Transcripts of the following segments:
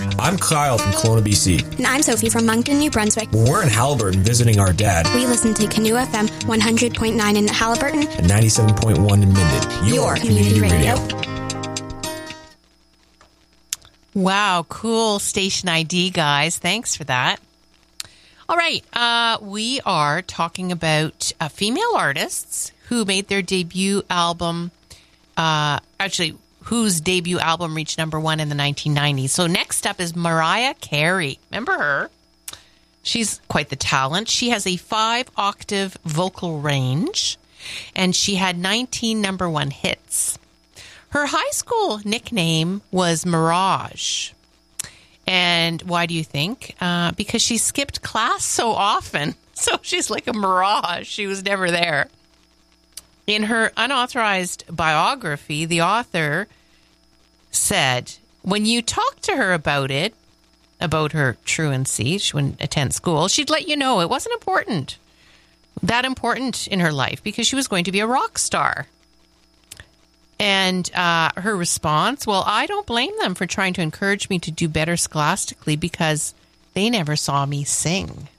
I'm Kyle from Kelowna, BC. And I'm Sophie from Moncton, New Brunswick. When we're in Haliburton visiting our dad, we listen to Canoe FM 100.9 in Haliburton and 97.1 in Minden. Your community radio. Wow, cool station ID, guys. Thanks for that. All right, we are talking about female artists who made their debut album, whose debut album reached number one in the 1990s. So next up is Mariah Carey. Remember her? She's quite the talent. She has a 5-octave vocal range, and she had 19 number one hits. Her high school nickname was Mirage. And why do you think? Because she skipped class so often. So she's like a mirage. She was never there. In her unauthorized biography, the author said, when you talk to her about her truancy, she wouldn't attend school, she'd let you know it wasn't that important in her life because she was going to be a rock star. And her response, well, I don't blame them for trying to encourage me to do better scholastically because they never saw me sing.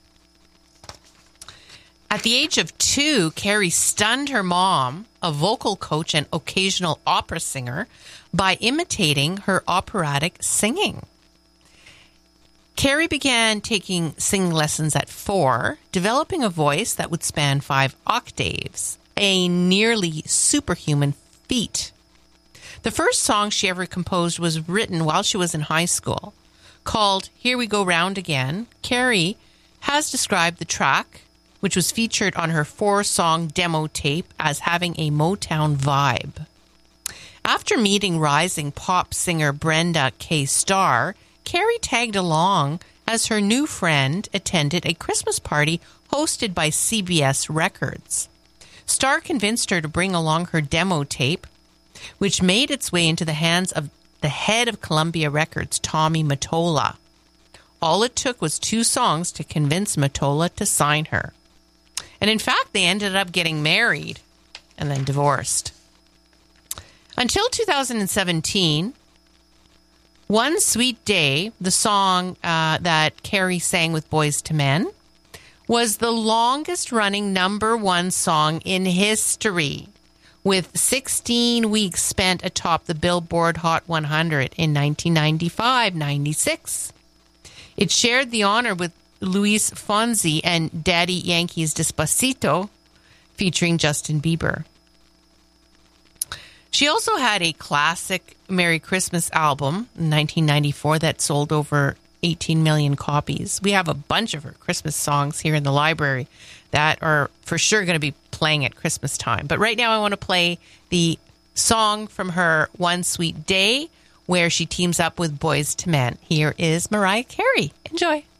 At the age of 2, Carey stunned her mom, a vocal coach and occasional opera singer, by imitating her operatic singing. Carey began taking singing lessons at 4, developing a voice that would span 5 octaves, a nearly superhuman feat. The first song she ever composed was written while she was in high school. Called Here We Go Round Again, Carey has described the track, which was featured on her 4-song demo tape, as having a Motown vibe. After meeting rising pop singer Brenda K. Starr, Carey tagged along as her new friend attended a Christmas party hosted by CBS Records. Starr convinced her to bring along her demo tape, which made its way into the hands of the head of Columbia Records, Tommy Mottola. All it took was 2 songs to convince Mottola to sign her. And in fact, they ended up getting married and then divorced. Until 2017, One Sweet Day, the song that Carey sang with Boyz II Men, was the longest-running number one song in history, with 16 weeks spent atop the Billboard Hot 100 in 1995-96. It shared the honor with Luis Fonsi and Daddy Yankee's Despacito, featuring Justin Bieber. She also had a classic Merry Christmas album in 1994 that sold over 18 million copies. We have a bunch of her Christmas songs here in the library that are for sure going to be playing at Christmas time. But right now I want to play the song from her One Sweet Day, where she teams up with Boyz II Men. Here is Mariah Carey. Enjoy.